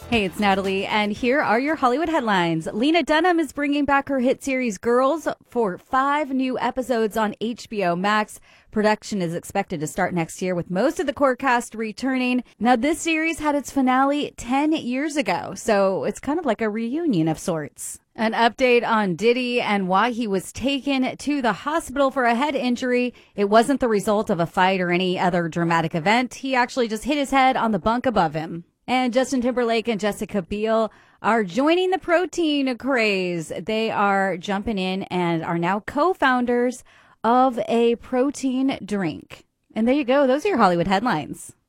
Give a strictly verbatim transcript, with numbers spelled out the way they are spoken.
Hey, it's Natalie, and here are your Hollywood headlines. Lena Dunham is bringing back her hit series Girls for five new episodes on H B O Max. Production is expected to start next year, with most of the core cast returning. Now, this series had its finale ten years ago, so it's kind of like a reunion of sorts. An update on Diddy and why he was taken to the hospital for a head injury. It wasn't the result of a fight or any other dramatic event. He actually just hit his head on the bunk above him. And Justin Timberlake and Jessica Biel are joining the protein craze. They are jumping in and are now co-founders of a protein drink. And there you go. Those are your Hollywood headlines.